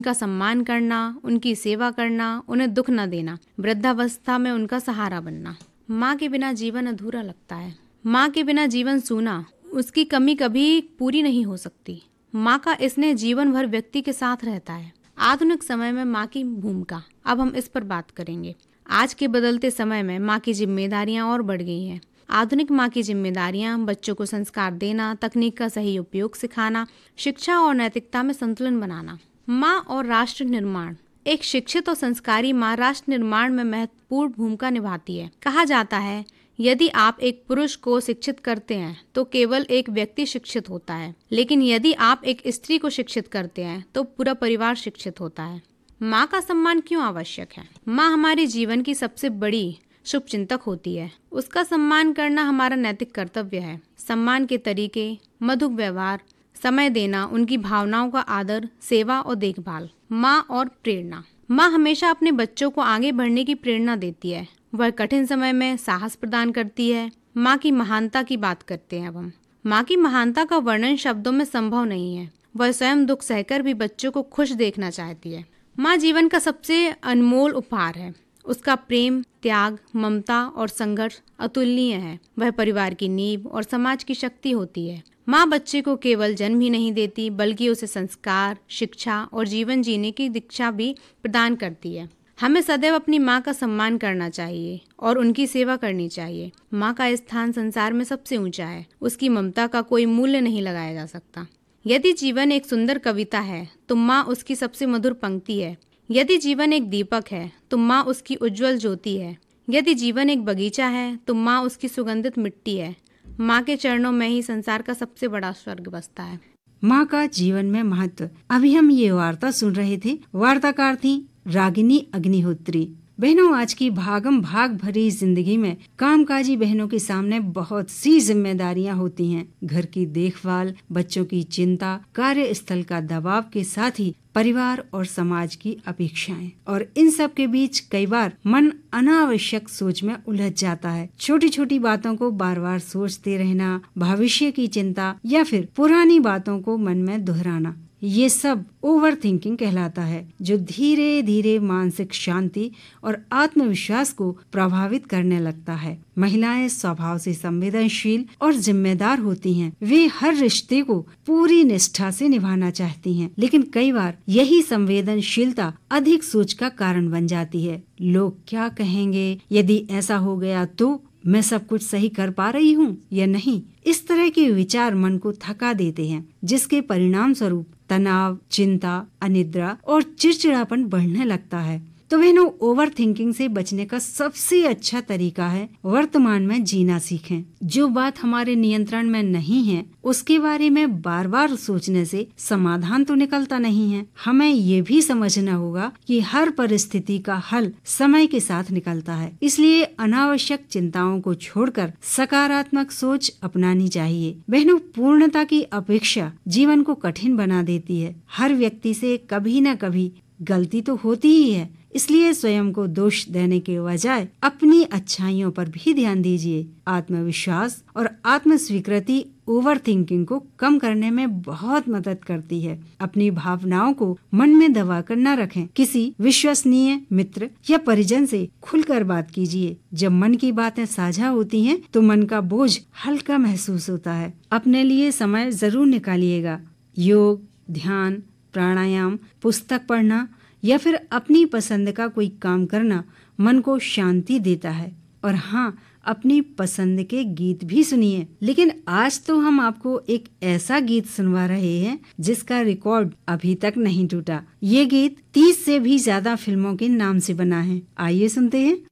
उनका सम्मान करना, उनकी सेवा करना, उन्हें दुख न देना, वृद्धावस्था में उनका सहारा बनना। माँ के बिना जीवन अधूरा लगता है। माँ के बिना जीवन सूना, उसकी कमी कभी पूरी नहीं हो सकती। माँ का स्नेह जीवन भर व्यक्ति के साथ रहता है। आधुनिक समय में माँ की भूमिका, अब हम इस पर बात करेंगे। आज के बदलते समय में माँ की जिम्मेदारियां और बढ़ गई हैं। आधुनिक माँ की जिम्मेदारियां बच्चों को संस्कार देना, तकनीक का सही उपयोग सिखाना, शिक्षा और नैतिकता में संतुलन बनाना। माँ और राष्ट्र निर्माण। एक शिक्षित और संस्कारी माँ राष्ट्र निर्माण में महत्वपूर्ण भूमिका निभाती है। कहा जाता है, यदि आप एक पुरुष को शिक्षित करते हैं तो केवल एक व्यक्ति शिक्षित होता है, लेकिन यदि आप एक स्त्री को शिक्षित करते हैं तो पूरा परिवार शिक्षित होता है। माँ का सम्मान क्यों आवश्यक है? माँ हमारे जीवन की सबसे बड़ी शुभचिंतक होती है। उसका सम्मान करना हमारा नैतिक कर्तव्य है। सम्मान के तरीके, मधुर व्यवहार, समय देना, उनकी भावनाओं का आदर, सेवा और देखभाल। माँ और प्रेरणा। माँ हमेशा अपने बच्चों को आगे बढ़ने की प्रेरणा देती है। वह कठिन समय में साहस प्रदान करती है। माँ की महानता की बात करते हैं अब हम। माँ की महानता का वर्णन शब्दों में संभव नहीं है। वह स्वयं दुख सहकर भी बच्चों को खुश देखना चाहती है। माँ जीवन का सबसे अनमोल उपहार है। उसका प्रेम, त्याग, ममता और संघर्ष अतुलनीय है। वह परिवार की नींव और समाज की शक्ति होती है। माँ बच्चे को केवल जन्म ही नहीं देती, बल्कि उसे संस्कार, शिक्षा और जीवन जीने की दीक्षा भी प्रदान करती है। हमें सदैव अपनी माँ का सम्मान करना चाहिए और उनकी सेवा करनी चाहिए। माँ का स्थान संसार में सबसे ऊंचा है। उसकी ममता का कोई मूल्य नहीं लगाया जा सकता। यदि जीवन एक सुंदर कविता है तो माँ उसकी सबसे मधुर पंक्ति है। यदि जीवन एक दीपक है तो माँ उसकी उज्जवल ज्योति है। यदि जीवन एक बगीचा है तो माँ उसकी सुगंधित मिट्टी है। माँ के चरणों में ही संसार का सबसे बड़ा स्वर्ग बसता है। माँ का जीवन में महत्व। अभी हम ये वार्ता सुन रहे थे। वार्ताकार थी रागिनी अग्निहोत्री। बहनों, आज की भागम भाग भरी जिंदगी में कामकाजी बहनों के सामने बहुत सी जिम्मेदारियां होती हैं। घर की देखभाल, बच्चों की चिंता, कार्यस्थल का दबाव के साथ ही परिवार और समाज की अपेक्षाएं, और इन सब के बीच कई बार मन अनावश्यक सोच में उलझ जाता है। छोटी छोटी बातों को बार बार सोचते रहना, भविष्य की चिंता या फिर पुरानी बातों को मन में दोहराना, ये सब ओवर थिंकिंग कहलाता है, जो धीरे धीरे मानसिक शांति और आत्मविश्वास को प्रभावित करने लगता है। महिलाएं स्वभाव से संवेदनशील और जिम्मेदार होती हैं। वे हर रिश्ते को पूरी निष्ठा से निभाना चाहती हैं, लेकिन कई बार यही संवेदनशीलता अधिक सोच का कारण बन जाती है। लोग क्या कहेंगे, यदि ऐसा हो गया तो मैं सब कुछ सही कर पा रही हूँ या नहीं, इस तरह के विचार मन को थका देते हैं, जिसके परिणाम स्वरूप तनाव, चिंता, अनिद्रा और चिड़चिड़ापन बढ़ने लगता है। तो बहनों, ओवर थिंकिंग से बचने का सबसे अच्छा तरीका है वर्तमान में जीना सीखें। जो बात हमारे नियंत्रण में नहीं है उसके बारे में बार बार सोचने से समाधान तो निकलता नहीं है। हमें ये भी समझना होगा कि हर परिस्थिति का हल समय के साथ निकलता है। इसलिए अनावश्यक चिंताओं को छोड़कर सकारात्मक सोच अपनानी चाहिए। बहनों, पूर्णता की अपेक्षा जीवन को कठिन बना देती है। हर व्यक्ति से कभी न कभी गलती तो होती ही है, इसलिए स्वयं को दोष देने के बजाय अपनी अच्छाइयों पर भी ध्यान दीजिए। आत्मविश्वास और आत्म स्वीकृति ओवर थिंकिंग को कम करने में बहुत मदद करती है। अपनी भावनाओं को मन में दबा कर न रखें। किसी विश्वसनीय मित्र या परिजन से खुलकर बात कीजिए। जब मन की बातें साझा होती हैं तो मन का बोझ हल्का महसूस होता है। अपने लिए समय जरूर निकालिएगा। योग, ध्यान, प्राणायाम, पुस्तक पढ़ना या फिर अपनी पसंद का कोई काम करना मन को शांति देता है। और हाँ, अपनी पसंद के गीत भी सुनिए। लेकिन आज तो हम आपको एक ऐसा गीत सुनवा रहे हैं जिसका रिकॉर्ड अभी तक नहीं टूटा। ये गीत 30 से भी ज्यादा फिल्मों के नाम से बना है। आइए सुनते हैं।